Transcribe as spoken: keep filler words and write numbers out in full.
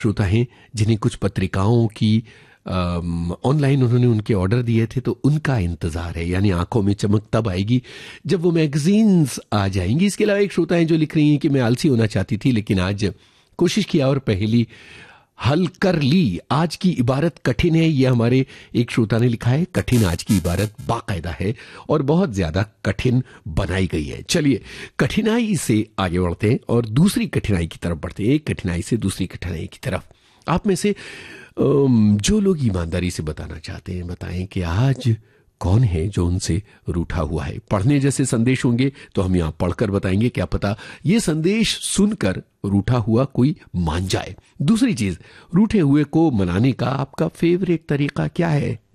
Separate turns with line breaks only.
श्रोता हैं जिन्हें कुछ पत्रिकाओं की ऑनलाइन उन्होंने उनके ऑर्डर दिए थे, तो उनका इंतजार है, यानी आंखों में चमक तब आएगी जब वो मैगजीन्स आ जाएंगी। इसके अलावा एक श्रोता है जो लिख रही हैं कि मैं आलसी होना चाहती थी लेकिन आज कोशिश किया और पहली हल कर ली। आज की इबारत कठिन है, ये हमारे एक श्रोता ने लिखा है। कठिन आज की इबारत बाकायदा है और बहुत ज्यादा कठिन बनाई गई है। चलिए कठिनाई से आगे बढ़ते हैं और दूसरी कठिनाई की तरफ बढ़ते हैं। एक कठिनाई से दूसरी कठिनाई की तरफ। आप में से जो लोग ईमानदारी से बताना चाहते हैं, बताएं कि आज कौन है जो उनसे रूठा हुआ है। पढ़ने जैसे संदेश होंगे तो हम यहां पढ़कर बताएंगे, क्या पता ये संदेश सुनकर रूठा हुआ कोई मान जाए। दूसरी चीज, रूठे हुए को मनाने का आपका फेवरेट तरीका क्या है?